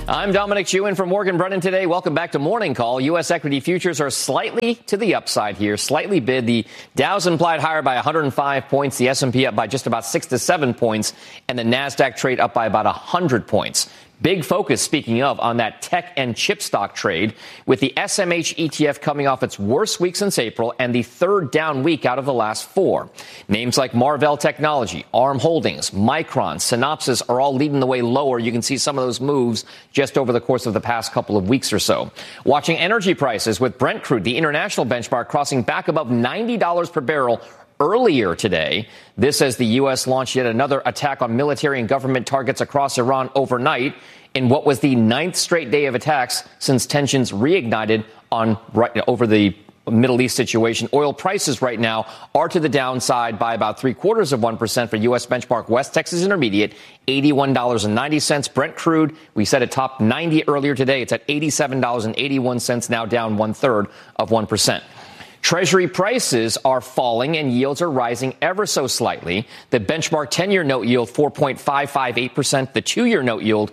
I'm Dominic Chu in for Morgan Brennan today. Welcome back to Morning Call. U.S. equity futures are slightly to the upside here, slightly bid. The Dow's implied higher by 105 points, the S&P up by just about 6 to 7 points, and the NASDAQ trade up by about 100 points. Big focus, speaking of, on that tech and chip stock trade, with the SMH ETF coming off its worst week since April and the third down week out of the last 4. Names like Marvell Technology, ARM Holdings, Micron, Synopsys are all leading the way lower. You can see some of those moves just over the course of the past couple of weeks or so. Watching energy prices with Brent crude, the international benchmark, crossing back above $90 per barrel earlier today. This as the U.S. launched yet another attack on military and government targets across Iran overnight in what was the 9th straight day of attacks since tensions reignited over the Middle East situation. Oil prices right now are to the downside by about 0.75% for U.S. benchmark West Texas Intermediate, $81.90. Brent crude, we said it topped 90 earlier today. It's at $87.81, now down 1/3%. Treasury prices are falling and yields are rising ever so slightly. The benchmark 10-year note yield 4.558%, the 2-year note yield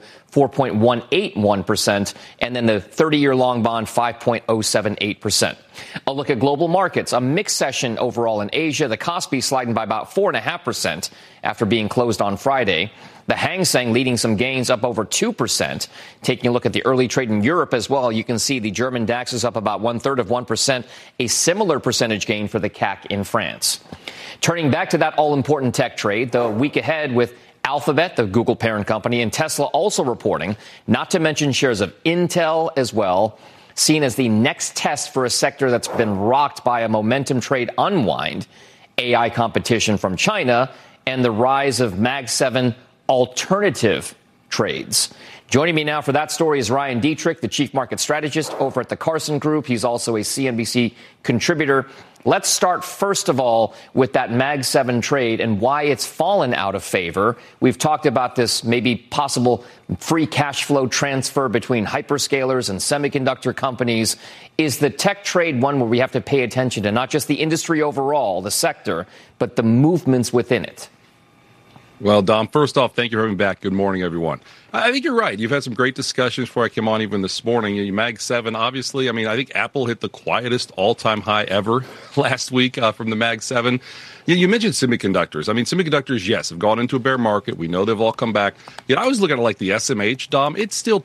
4.181%, and then the 30-year long bond 5.078%. A look at global markets, a mixed session overall in Asia. The Kospi sliding by about 4.5% after being closed on Friday. The Hang Seng leading some gains up over 2%. Taking a look at the early trade in Europe as well, you can see the German DAX is up about 1/3%, a similar percentage gain for the CAC in France. Turning back to that all-important tech trade, the week ahead with Alphabet, the Google parent company, and Tesla also reporting, not to mention shares of Intel as well, seen as the next test for a sector that's been rocked by a momentum trade unwind, AI competition from China, and the rise of Mag 7 alternative trades. Joining me now for that story is Ryan Dietrich, the chief market strategist over at the Carson Group. He's also a CNBC contributor. Let's start, first of all, with that Mag 7 trade and why it's fallen out of favor. We've talked about this maybe possible free cash flow transfer between hyperscalers and semiconductor companies. Is the tech trade one where we have to pay attention to not just the industry overall, the sector, but the movements within it? Well, Dom, first off, thank you for having me back. Good morning, everyone. I think you're right. You've had some great discussions before I came on even this morning. Mag 7, obviously, I think Apple hit the quietest all-time high ever last week from the Mag 7. You mentioned semiconductors. Semiconductors, yes, have gone into a bear market. We know they've all come back. Yet I was looking at like the SMH, Dom. It's still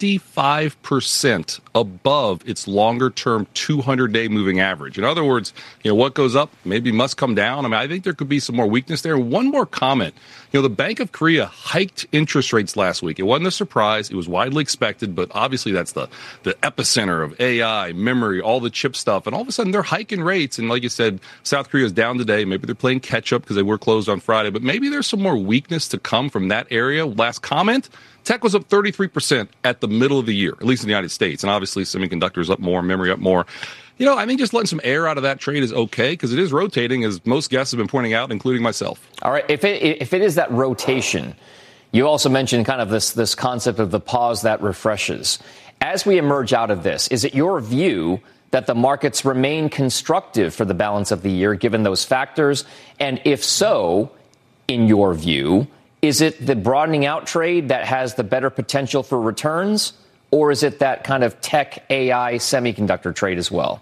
25% above its longer-term 200-day moving average. In other words, what goes up maybe must come down. I think there could be some more weakness there. One more comment. The Bank of Korea hiked interest rates last week. It wasn't a surprise. It was widely expected, but obviously that's the epicenter of AI, memory, all the chip stuff. And all of a sudden they're hiking rates. And like you said, South Korea is down today. Maybe they're playing catch up because they were closed on Friday. But maybe there's some more weakness to come from that area. Last comment, tech was up 33% at the middle of the year, at least in the United States. And obviously semiconductors up more, memory up more. I think just letting some air out of that trade is okay because it is rotating, as most guests have been pointing out, including myself. All right. If it is that rotation, you also mentioned kind of this concept of the pause that refreshes. As we emerge out of this, is it your view that the markets remain constructive for the balance of the year, given those factors? And if so, in your view, is it the broadening out trade that has the better potential for returns? Or is it that kind of tech AI semiconductor trade as well?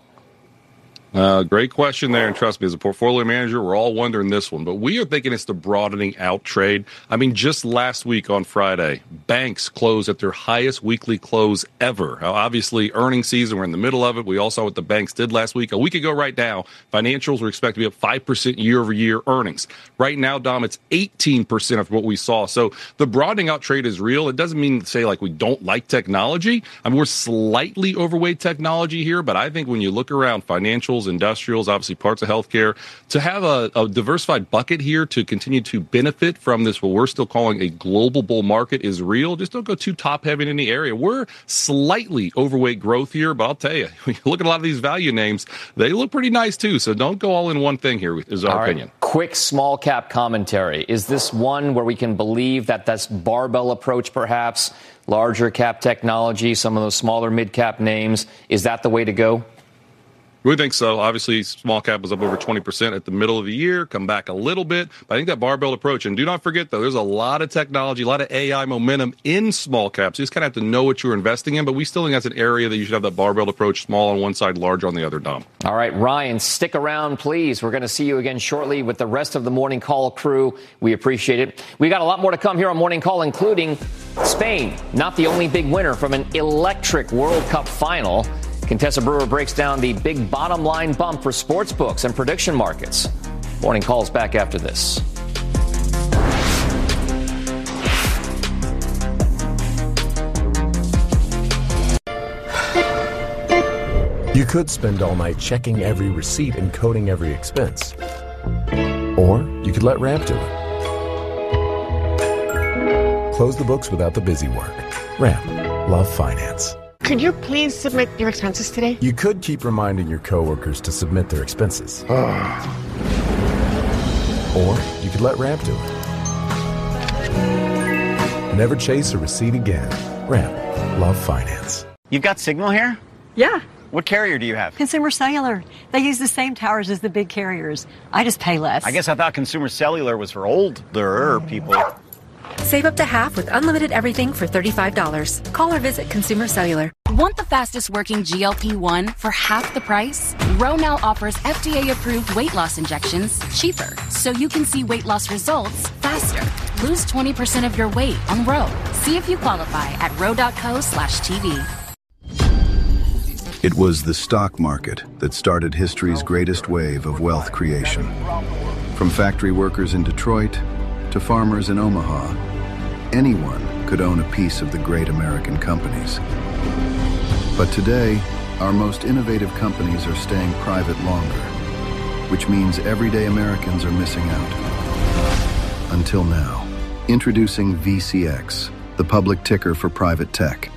Great question there. And trust me, as a portfolio manager, we're all wondering this one. But we are thinking it's the broadening out trade. Just last week on Friday, banks closed at their highest weekly close ever. Now, obviously, earnings season, we're in the middle of it. We all saw what the banks did last week. A week ago right now, financials were expected to be up 5% year-over-year earnings. Right now, Dom, it's 18% of what we saw. So the broadening out trade is real. It doesn't mean to say like we don't like technology. We're slightly overweight technology here, but I think when you look around financials, industrials, obviously parts of healthcare, to have a diversified bucket here to continue to benefit from this, what we're still calling a global bull market, is real. Just don't go too top heavy in any area. We're slightly overweight growth here, but I'll tell you, when you look at a lot of these value names, they look pretty nice too. So don't go all in one thing here, is our opinion. Quick small cap commentary. Is this one where we can believe that that's barbell approach, perhaps larger cap technology, some of those smaller mid cap names? Is that the way to go? We think so. Obviously, small cap was up over 20% at the middle of the year, come back a little bit. But I think that barbell approach, and do not forget, though, there's a lot of technology, a lot of AI momentum in small caps. You just kind of have to know what you're investing in, but we still think that's an area that you should have that barbell approach, small on one side, large on the other, Dom. All right, Ryan, stick around, please. We're going to see you again shortly with the rest of the Morning Call crew. We appreciate it. We got a lot more to come here on Morning Call, including Spain, not the only big winner from an electric World Cup final. Contessa Brewer breaks down the big bottom line bump for sports books and prediction markets. Morning Call's back after this. You could spend all night checking every receipt and coding every expense. Or you could let Ramp do it. Close the books without the busy work. Ramp. Love finance. Could you please submit your expenses today? You could keep reminding your coworkers to submit their expenses. Or you could let Ramp do it. Never chase a receipt again. Ramp. Love finance. You've got signal here? Yeah. What carrier do you have? Consumer Cellular. They use the same towers as the big carriers. I just pay less. I guess I thought Consumer Cellular was for older people. Save up to half with unlimited everything for $35. Call or visit Consumer Cellular. Want the fastest working GLP-1 for half the price? Ro now offers FDA-approved weight loss injections cheaper, so you can see weight loss results faster. Lose 20% of your weight on Ro. See if you qualify at ro.co/TV. It was the stock market that started history's greatest wave of wealth creation. From factory workers in Detroit to farmers in Omaha, anyone could own a piece of the great American companies. But today, our most innovative companies are staying private longer, which means everyday Americans are missing out. Until now. Introducing VCX, the public ticker for private tech.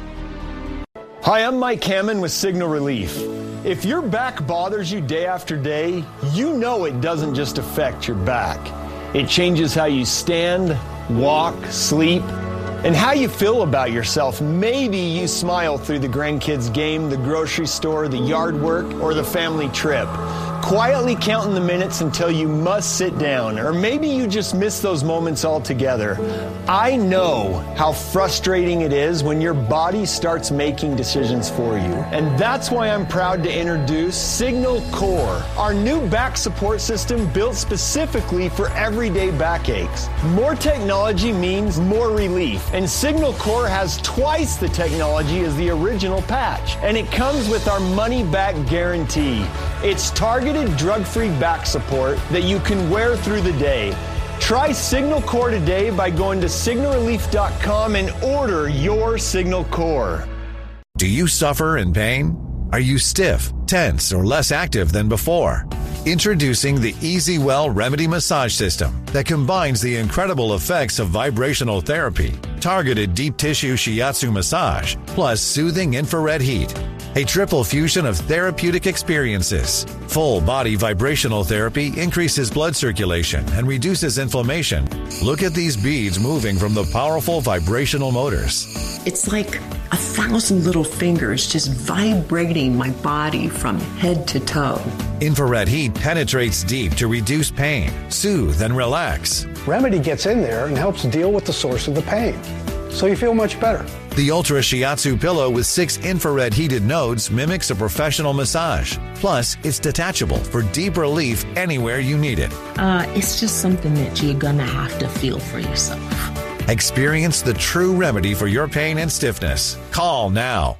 Hi, I'm Mike Hammond with Signal Relief. If your back bothers you day after day, you know it doesn't just affect your back. It changes how you stand, walk, sleep, and how you feel about yourself. Maybe you smile through the grandkids' game, the grocery store, the yard work, or the family trip, quietly counting the minutes until you must sit down. Or maybe you just miss those moments altogether. I know how frustrating it is when your body starts making decisions for you. And that's why I'm proud to introduce Signal Core, our new back support system built specifically for everyday backaches. More technology means more relief. And Signal Core has twice the technology as the original patch. And it comes with our money-back guarantee. It's targeted drug-free back support that you can wear through the day. Try Signal Core today by going to signalrelief.com and order your Signal Core. Do you suffer in pain? Are you stiff, tense, or less active than before? Introducing the EasyWell Remedy Massage System that combines the incredible effects of vibrational therapy, targeted deep tissue shiatsu massage, plus soothing infrared heat. A triple fusion of therapeutic experiences. Full body vibrational therapy increases blood circulation and reduces inflammation. Look at these beads moving from the powerful vibrational motors. It's like 1,000 little fingers just vibrating my body from head to toe. Infrared heat penetrates deep to reduce pain, soothe, and relax. Remedy gets in there and helps deal with the source of the pain, so you feel much better. The Ultra Shiatsu pillow with 6 infrared heated nodes mimics a professional massage. Plus, it's detachable for deep relief anywhere you need it. It's just something that you're gonna have to feel for yourself. Experience the true remedy for your pain and stiffness. Call now.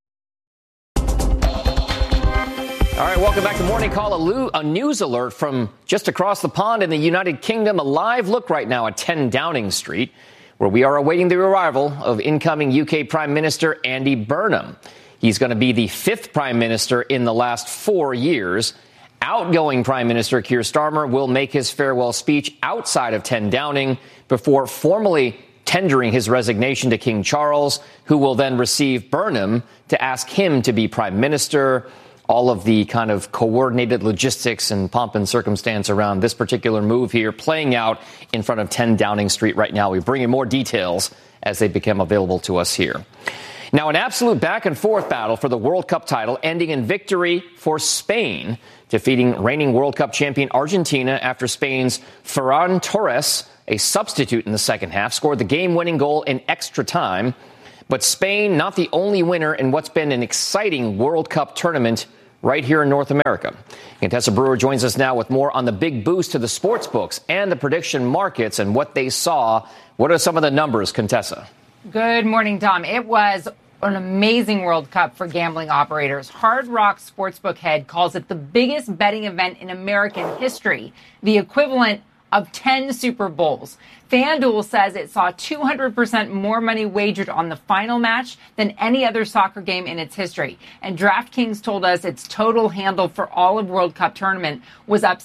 All right, welcome back to Morning Call. A news alert from just across the pond in the United Kingdom. A live look right now at 10 Downing Street, where we are awaiting the arrival of incoming UK Prime Minister Andy Burnham. He's going to be the 5th Prime Minister in the last 4 years. Outgoing Prime Minister Keir Starmer will make his farewell speech outside of 10 Downing before formally tendering his resignation to King Charles, who will then receive Burnham to ask him to be Prime Minister. All of the kind of coordinated logistics and pomp and circumstance around this particular move here playing out in front of 10 Downing Street right now. We bring in more details as they become available to us here. Now, an absolute back-and-forth battle for the World Cup title ending in victory for Spain, defeating reigning World Cup champion Argentina after Spain's Ferran Torres, a substitute in the second half, scored the game-winning goal in extra time. But Spain, not the only winner in what's been an exciting World Cup tournament right here in North America. Contessa Brewer joins us now with more on the big boost to the sports books and the prediction markets and what they saw. What are some of the numbers, Contessa? Good morning, Dom. It was an amazing World Cup for gambling operators. Hard Rock Sportsbook head calls it the biggest betting event in American history, the equivalent of 10 Super Bowls. FanDuel says it saw 200% more money wagered on the final match than any other soccer game in its history. And DraftKings told us its total handle for all of World Cup tournament was up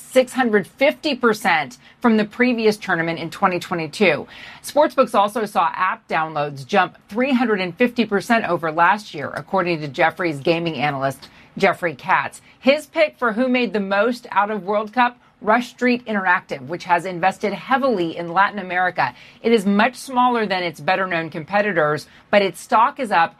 650% from the previous tournament in 2022. Sportsbooks also saw app downloads jump 350% over last year, according to Jefferies gaming analyst Jeffrey Katz. His pick for who made the most out of World Cup: Rush Street Interactive, which has invested heavily in Latin America. It is much smaller than its better-known competitors, but its stock is up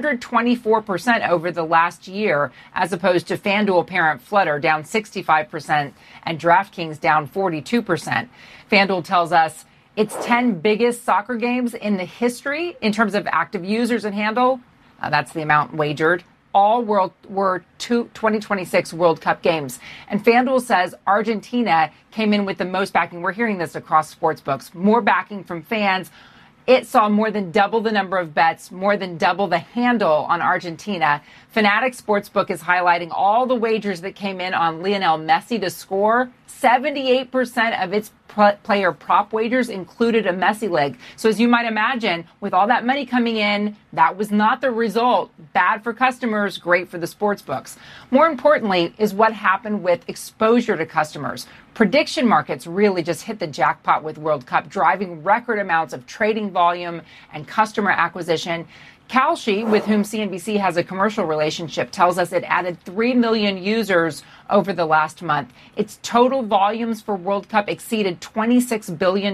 124% over the last year, as opposed to FanDuel parent Flutter, down 65%, and DraftKings down 42%. FanDuel tells us its 10 biggest soccer games in the history in terms of active users and handle, that's the amount wagered, all were 2026 World Cup games. And FanDuel says Argentina came in with the most backing. We're hearing this across sportsbooks. More backing from fans. It saw more than double the number of bets, more than double the handle on Argentina. Fanatics Sportsbook is highlighting all the wagers that came in on Lionel Messi to score. 78% of its player prop wagers included a Messi leg. So as you might imagine, with all that money coming in, that was not the result. Bad for customers, great for the sports books. More importantly is what happened with exposure to customers. Prediction markets really just hit the jackpot with World Cup, driving record amounts of trading volume and customer acquisition. Kalshi, with whom CNBC has a commercial relationship, tells us it added 3 million users over the last month. Its total volumes for World Cup exceeded $26 billion.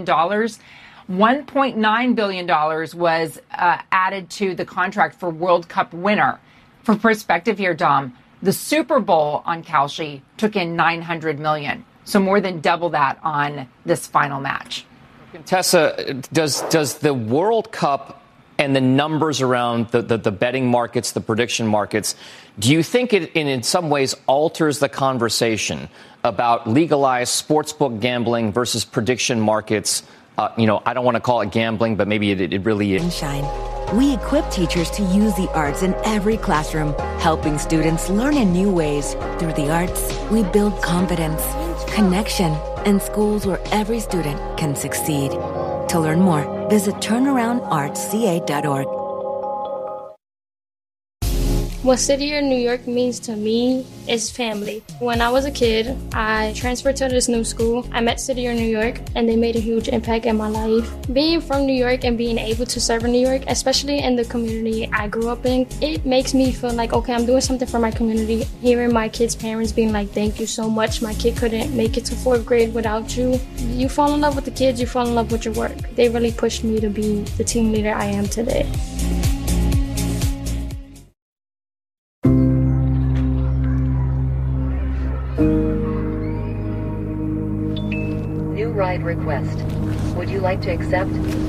$1.9 billion was added to the contract for World Cup winner. For perspective here, Dom, the Super Bowl on Kalshi took in $900 million. So more than double that on this final match. Tessa, does the World Cup and the numbers around the betting markets, the prediction markets, do you think it in some ways alters the conversation about legalized sportsbook gambling versus prediction markets? I don't want to call it gambling, but maybe it really is. Shine. We equip teachers to use the arts in every classroom, helping students learn in new ways. Through the arts, we build confidence, connection, and schools where every student can succeed. To learn more, visit turnaroundartsca.org. What City Year New York means to me is family. When I was a kid, I transferred to this new school. I met City Year New York, and they made a huge impact in my life. Being from New York and being able to serve in New York, especially in the community I grew up in, it makes me feel like, okay, I'm doing something for my community. Hearing my kids' parents being like, thank you so much, my kid couldn't make it to 4th grade without you. You fall in love with the kids, you fall in love with your work. They really pushed me to be the team leader I am today. Ride request. Would you like to accept?